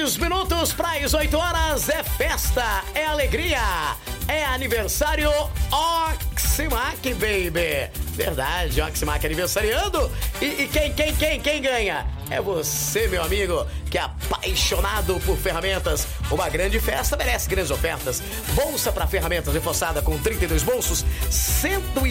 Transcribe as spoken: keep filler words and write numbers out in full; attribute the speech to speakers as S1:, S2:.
S1: dez minutos para as oito horas. É festa, é alegria, é aniversário Oximac, baby. Verdade, Oximac aniversariando. E, e quem, quem, quem, quem ganha? É você, meu amigo, que é apaixonado por ferramentas. Uma grande festa merece grandes ofertas. Bolsa para ferramentas reforçada com trinta e dois bolsos, cento e